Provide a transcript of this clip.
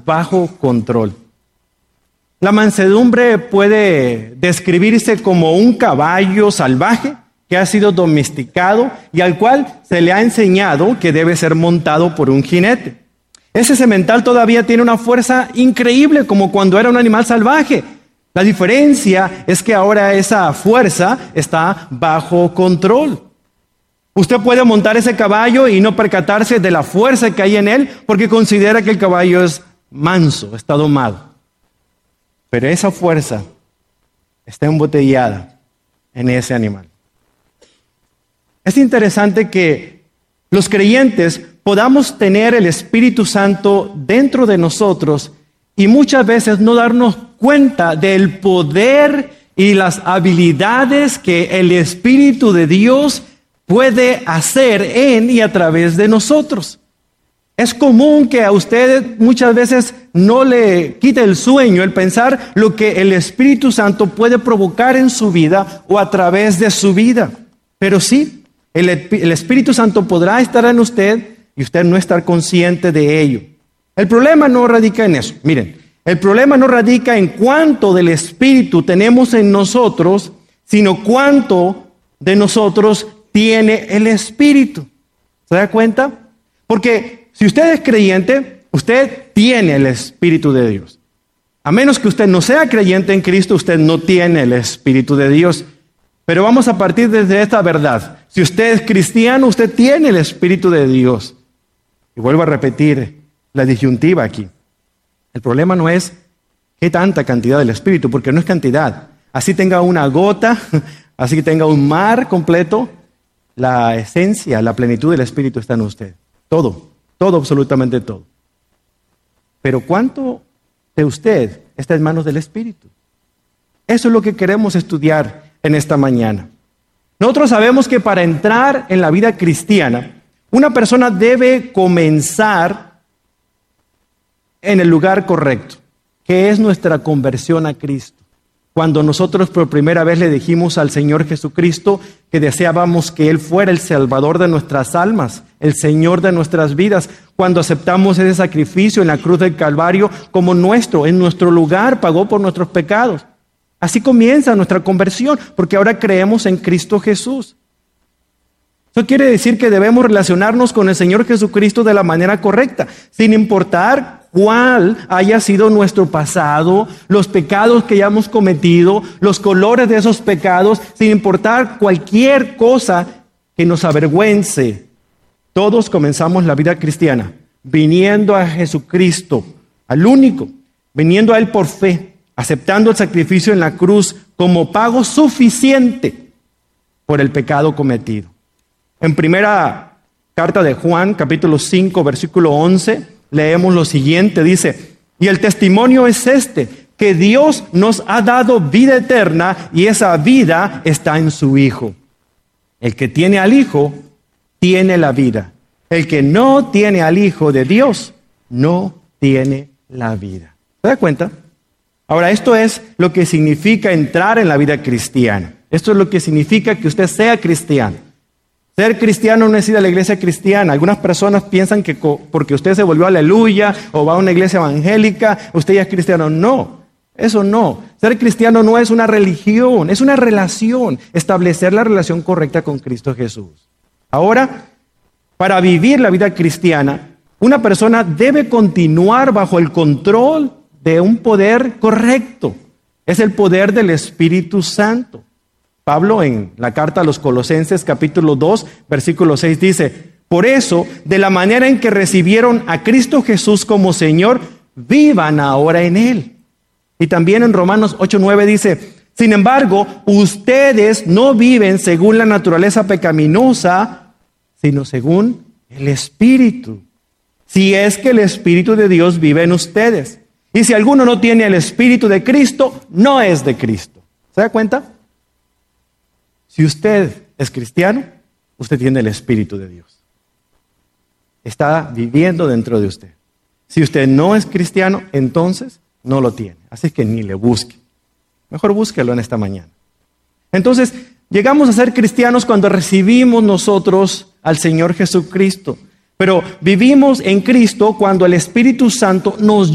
bajo control. La mansedumbre puede describirse como un caballo salvaje que ha sido domesticado y al cual se le ha enseñado que debe ser montado por un jinete. Ese semental todavía tiene una fuerza increíble como cuando era un animal salvaje. La diferencia es que ahora esa fuerza está bajo control. Usted puede montar ese caballo y no percatarse de la fuerza que hay en él porque considera que el caballo es manso, está domado. Pero esa fuerza está embotellada en ese animal. Es interesante que los creyentes podamos tener el Espíritu Santo dentro de nosotros y muchas veces no darnos cuenta del poder y las habilidades que el Espíritu de Dios puede hacer en y a través de nosotros. Es común que a usted muchas veces no le quite el sueño el pensar lo que el Espíritu Santo puede provocar en su vida o a través de su vida. Pero sí, el Espíritu Santo podrá estar en usted y usted no estar consciente de ello. El problema no radica en eso. Miren, el problema no radica en cuánto del Espíritu tenemos en nosotros, sino cuánto de nosotros tiene el Espíritu. ¿Se da cuenta? Porque si usted es creyente, usted tiene el Espíritu de Dios. A menos que usted no sea creyente en Cristo, usted no tiene el Espíritu de Dios. Pero vamos a partir desde esta verdad. Si usted es cristiano, usted tiene el Espíritu de Dios. Y vuelvo a repetir la disyuntiva aquí. El problema no es qué tanta cantidad del Espíritu, porque no es cantidad. Así tenga una gota, así tenga un mar completo, la esencia, la plenitud del Espíritu está en usted. Todo, absolutamente todo. Pero ¿cuánto de usted está en manos del Espíritu? Eso es lo que queremos estudiar en esta mañana. Nosotros sabemos que para entrar en la vida cristiana, una persona debe comenzar en el lugar correcto, que es nuestra conversión a Cristo. Cuando nosotros por primera vez le dijimos al Señor Jesucristo que deseábamos que Él fuera el Salvador de nuestras almas, el Señor de nuestras vidas, cuando aceptamos ese sacrificio en la cruz del Calvario como nuestro, en nuestro lugar, pagó por nuestros pecados. Así comienza nuestra conversión, porque ahora creemos en Cristo Jesús. Eso quiere decir que debemos relacionarnos con el Señor Jesucristo de la manera correcta, sin importar cuál haya sido nuestro pasado, los pecados que hayamos cometido, los colores de esos pecados, sin importar cualquier cosa que nos avergüence. Todos comenzamos la vida cristiana viniendo a Jesucristo, al único, viniendo a Él por fe, aceptando el sacrificio en la cruz como pago suficiente por el pecado cometido. En primera carta de Juan, capítulo 5, versículo 11, leemos lo siguiente, dice, y el testimonio es este, que Dios nos ha dado vida eterna y esa vida está en su Hijo. El que tiene al Hijo, tiene la vida. El que no tiene al Hijo de Dios, no tiene la vida. ¿Se da cuenta? Ahora, esto es lo que significa entrar en la vida cristiana. Esto es lo que significa que usted sea cristiano. Ser cristiano no es ir a la iglesia cristiana. Algunas personas piensan que porque usted se volvió aleluya o va a una iglesia evangélica, usted ya es cristiano. No, eso no. Ser cristiano no es una religión, es una relación. Establecer la relación correcta con Cristo Jesús. Ahora, para vivir la vida cristiana, una persona debe continuar bajo el control de un poder correcto. Es el poder del Espíritu Santo. Pablo en la carta a los Colosenses capítulo 2, versículo 6 dice, por eso, de la manera en que recibieron a Cristo Jesús como Señor, vivan ahora en Él. Y también en Romanos 8, 9 dice, sin embargo, ustedes no viven según la naturaleza pecaminosa, sino según el Espíritu. Si es que el Espíritu de Dios vive en ustedes. Y si alguno no tiene el Espíritu de Cristo, no es de Cristo. ¿Se da cuenta? Si usted es cristiano, usted tiene el Espíritu de Dios. Está viviendo dentro de usted. Si usted no es cristiano, entonces no lo tiene. Así que ni le busque. Mejor búsquelo en esta mañana. Entonces, llegamos a ser cristianos cuando recibimos nosotros al Señor Jesucristo. Pero vivimos en Cristo cuando el Espíritu Santo nos